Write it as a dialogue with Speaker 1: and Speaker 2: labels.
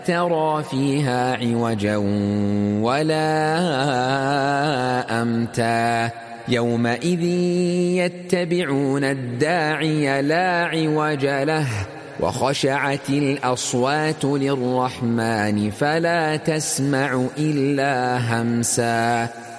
Speaker 1: ترى فيها عوجا ولا أمتا يومئذ يتبعون الداعي لا عوج له وخشعت الأصوات للرحمن فلا تسمع إلا همسا